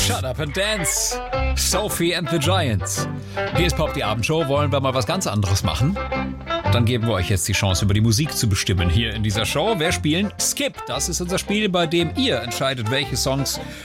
Shut Up and Dance. Sophie and the Giants. Hier ist Pop, die Abendshow. Wollen wir mal was ganz anderes machen? Dann geben wir euch jetzt die Chance, über die Musik zu bestimmen hier in dieser Show. Wir spielen Skip. Das ist unser Spiel, bei dem ihr entscheidet, welche Songs